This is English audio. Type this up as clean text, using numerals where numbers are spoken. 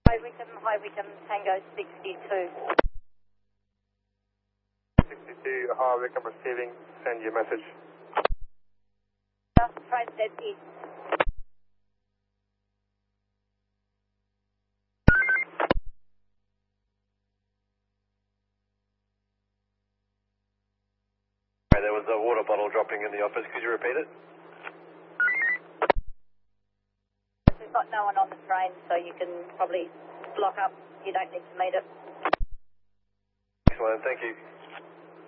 High Wickham, Tango 62. 62, High Wickham receiving, send you a message. Train dead east. There was a water bottle dropping in the office, could you repeat it? There's got no one on the train, so you can probably block up. You don't need to meet it. Excellent, thank you.